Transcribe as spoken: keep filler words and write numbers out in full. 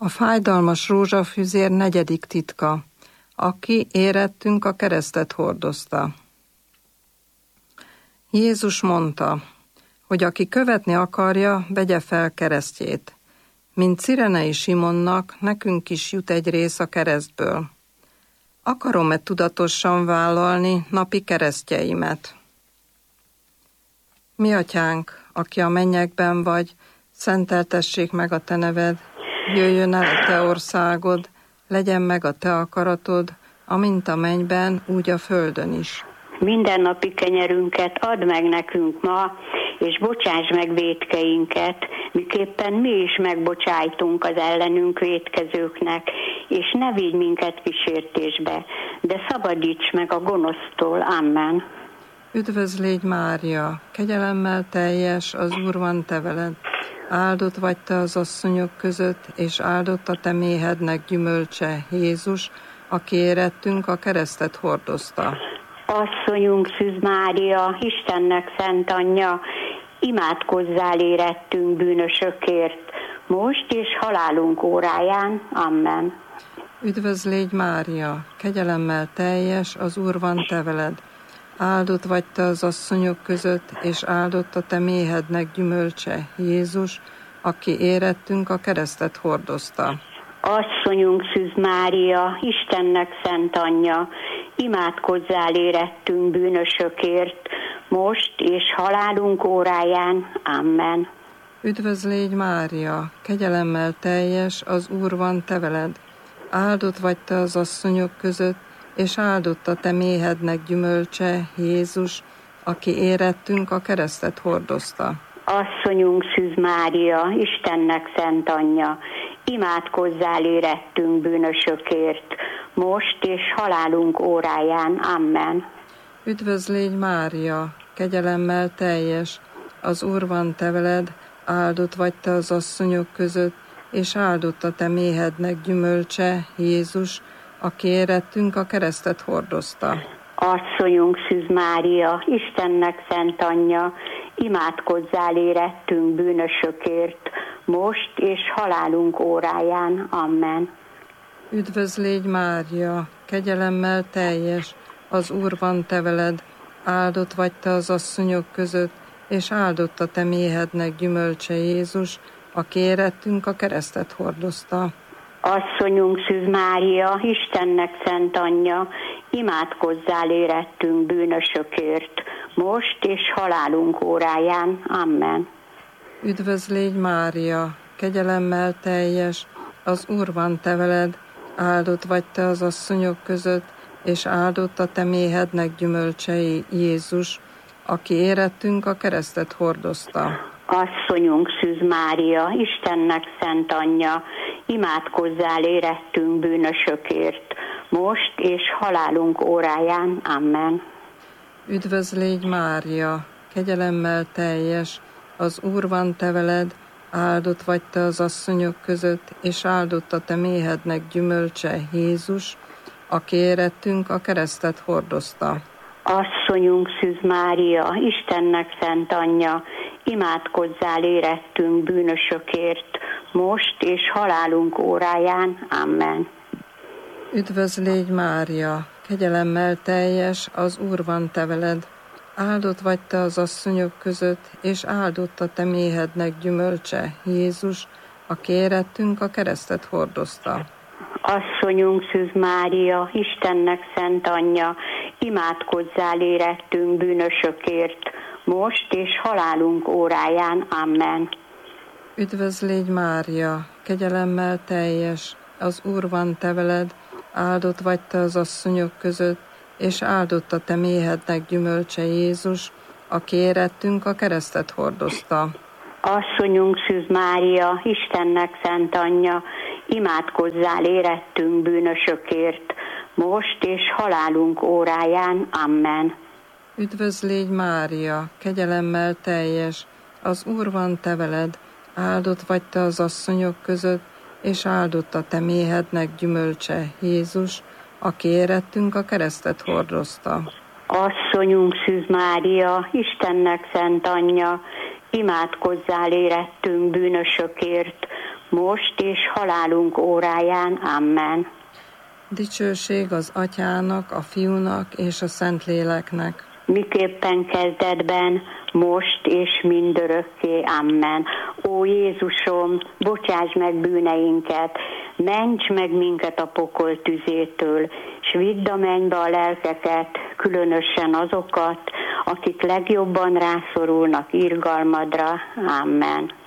A fájdalmas rózsafüzér negyedik titka, aki érettünk a keresztet hordozta. Jézus mondta, hogy aki követni akarja, vegye fel keresztjét. Mint Cirenei Simonnak, nekünk is jut egy rész a keresztből. Akarom-e tudatosan vállalni napi keresztjeimet? Mi atyánk, aki a mennyekben vagy, szenteltessék meg a te neved, jöjjön el a te országod, legyen meg a te akaratod, amint a mennyben, úgy a földön is. Mindennapi kenyerünket add meg nekünk ma, és bocsáss meg vétkeinket, miképpen mi is megbocsájtunk az ellenünk vétkezőknek, és ne vigy minket kísértésbe, de szabadíts meg a gonosztól. Amen. Üdvözl légy Mária, kegyelemmel teljes, az Úr van te veled. Áldott vagy te az asszonyok között, és áldott a te méhednek gyümölcse, Jézus, aki érettünk a keresztet hordozta. Asszonyunk Szűz Mária, Istennek szent anyja, imádkozzál érettünk bűnösökért, most és halálunk óráján. Amen. Üdvözl légy Mária, kegyelemmel teljes, az Úr van te veled. Áldott vagy te az asszonyok között, és áldott a te méhednek gyümölcse, Jézus, aki érettünk a keresztet hordozta. Asszonyunk Szűz Mária, Istennek szent anyja, imádkozzál érettünk bűnösökért, most és halálunk óráján. Amen. Üdvözl légy Mária, kegyelemmel teljes, az Úr van te veled. Áldott vagy te az asszonyok között, és áldott a te méhednek gyümölcse, Jézus, aki érettünk a keresztet hordozta. Asszonyunk Szűz Mária, Istennek szent anyja, imádkozzál érettünk bűnösökért, most és halálunk óráján. Amen. Üdvözl légy Mária, kegyelemmel teljes, az Úr van te veled, áldott vagy te az asszonyok között, és áldott a te méhednek gyümölcse, Jézus, aki érettünk a keresztet hordozta. Asszonyunk Szűz Mária, Istennek szent anyja, imádkozzál érettünk bűnösökért, most és halálunk óráján. Amen. Üdvözl légy Mária, kegyelemmel teljes, az Úr van te veled, áldott vagy te az asszonyok között, és áldott a te méhednek gyümölcse, Jézus, aki érettünk a keresztet hordozta. Asszonyunk Szűz Mária, Istennek szent anyja, imádkozzál érettünk bűnösökért, most és halálunk óráján. Amen. Üdvözl légy Mária, kegyelemmel teljes, az Úr van te veled, áldott vagy te az asszonyok között, és áldott a te méhednek gyümölcsei, Jézus, aki érettünk a keresztet hordozta. Asszonyunk Szűz Mária, Istennek szent anyja, imádkozzál érettünk bűnösökért, most és halálunk óráján. Amen. Üdvözl légy Mária, kegyelemmel teljes, az Úr van te veled, áldott vagy te az asszonyok között, és áldott a te méhednek gyümölcse, Jézus, aki érettünk a keresztet hordozta. Asszonyunk Szűz Mária, Istennek szent anyja, imádkozzál érettünk bűnösökért, most és halálunk óráján. Amen. Üdvözl légy Mária, kegyelemmel teljes, az Úr van te veled, áldott vagy te az asszonyok között, és áldott a te méhednek gyümölcse, Jézus, aki érettünk a keresztet hordozta. Asszonyunk Szűz Mária, Istennek szent anyja, imádkozzál érettünk bűnösökért, most és halálunk óráján. Amen. Üdvözl légy Mária, kegyelemmel teljes, az Úr van te veled, áldott vagy te az asszonyok között, és áldott a te méhednek gyümölcse, Jézus, aki érettünk a keresztet hordozta. Asszonyunk Szűz Mária, Istennek szent anyja, imádkozzál érettünk bűnösökért, most és halálunk óráján. Amen. Üdvözl légy Mária, kegyelemmel teljes, az Úr van te veled, áldott vagy te az asszonyok között, és áldott a te méhednek gyümölcse, Jézus, aki érettünk a keresztet hordozta. Asszonyunk Szűz Mária, Istennek szent anyja, imádkozzál érettünk bűnösökért, most és halálunk óráján. Amen. Dicsőség az Atyának, a Fiúnak és a Szentléleknek. Miképpen kezdetben, most és mindörökké. Amen. Ó Jézusom, bocsáss meg bűneinket, ments meg minket a pokol tüzétől, s vidd a mennybe a lelkeket, különösen azokat, akik legjobban rászorulnak irgalmadra. Amen.